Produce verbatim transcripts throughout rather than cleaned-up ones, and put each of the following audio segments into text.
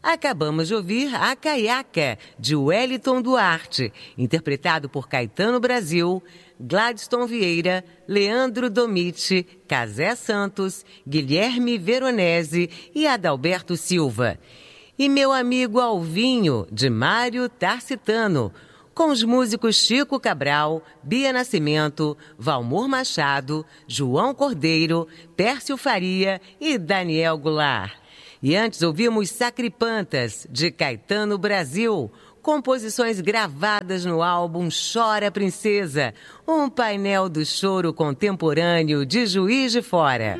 Acabamos de ouvir A Caiaca, de Wellington Duarte, interpretado por Caetano Brasil, Gladstone Vieira, Leandro Domiti, Cazé Santos, Guilherme Veronese e Adalberto Silva. E Meu Amigo Alvinho, de Mário Tarsitano, com os músicos Chico Cabral, Bia Nascimento, Valmor Machado, João Cordeiro, Pércio Faria e Daniel Goulart. E antes ouvimos Sacripantas, de Caetano Brasil, composições gravadas no álbum Chora Princesa, um painel do choro contemporâneo de Juiz de Fora.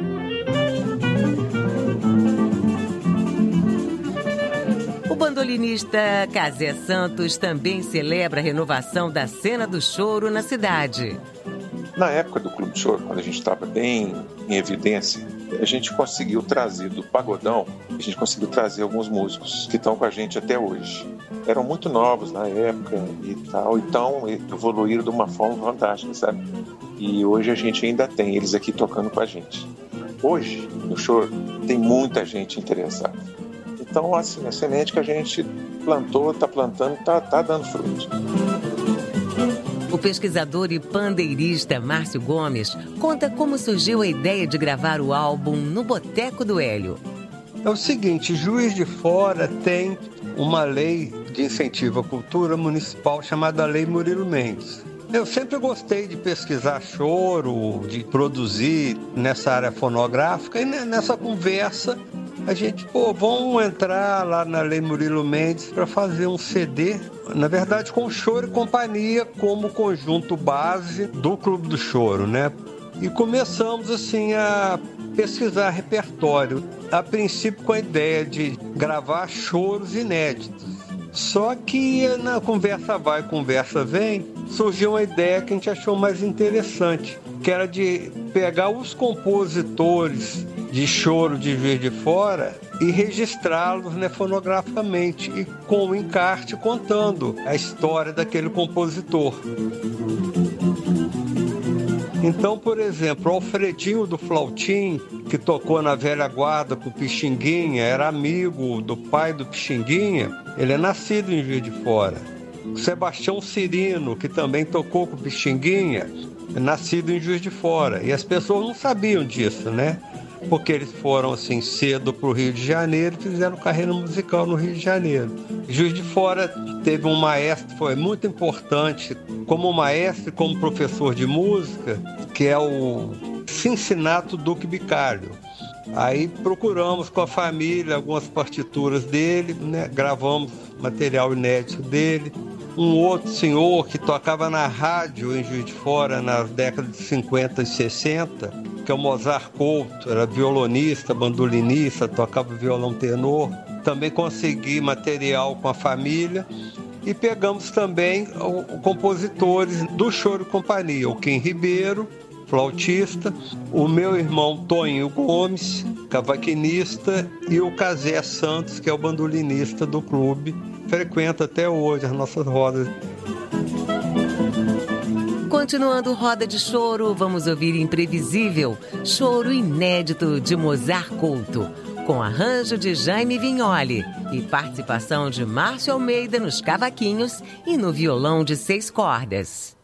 O bandolinista Cazé Santos também celebra a renovação da cena do choro na cidade. Na época do Clube de Choro, quando a gente estava bem em evidência, a gente conseguiu trazer do pagodão, a gente conseguiu trazer alguns músicos que estão com a gente até hoje. Eram muito novos na época e tal, então evoluíram de uma forma fantástica, sabe? E hoje a gente ainda tem eles aqui tocando com a gente. Hoje, no choro, tem muita gente interessada. Então, assim, a semente que a gente plantou, está plantando, está tá dando fruto. O pesquisador e pandeirista Márcio Gomes conta como surgiu a ideia de gravar o álbum No Boteco do Hélio. É o seguinte, Juiz de Fora tem uma lei de incentivo à cultura municipal chamada Lei Murilo Mendes. Eu sempre gostei de pesquisar choro, de produzir nessa área fonográfica e nessa conversa a gente, pô, vamos entrar lá na Lei Murilo Mendes para fazer um C D, na verdade com Choro e Companhia como conjunto base do Clube do Choro, né? E começamos assim a pesquisar repertório, a princípio com a ideia de gravar choros inéditos. Só que na conversa vai, conversa vem, surgiu uma ideia que a gente achou mais interessante, que era de pegar os compositores de choro de Juiz de Fora e registrá-los, né, fonograficamente e com o encarte contando a história daquele compositor. Então, por exemplo, o Alfredinho do Flautim, que tocou na velha guarda com o Pixinguinha, era amigo do pai do Pixinguinha, ele é nascido em Juiz de Fora. O Sebastião Cirino, que também tocou com o Pixinguinha, é nascido em Juiz de Fora. E as pessoas não sabiam disso, né? Porque eles foram assim cedo para o Rio de Janeiro e fizeram carreira musical no Rio de Janeiro. Juiz de Fora teve um maestro, foi muito importante como maestro e como professor de música, que é o Cincinato Duque Bicalho. Aí procuramos com a família algumas partituras dele, né? Gravamos material inédito dele. Um outro senhor que tocava na rádio em Juiz de Fora nas décadas de cinquenta e sessenta, que é o Mozart Couto, era violonista, bandolinista, tocava violão tenor. Também consegui material com a família e pegamos também os compositores do Choro e Companhia, o Kim Ribeiro, flautista, o meu irmão Tonho Gomes, cavaquinista, e o Cazé Santos, que é o bandolinista do clube, frequenta até hoje as nossas rodas. Continuando Roda de Choro, vamos ouvir Imprevisível, choro inédito de Mozart Couto, com arranjo de Jaime Vignoli e participação de Márcio Almeida nos cavaquinhos e no violão de seis cordas.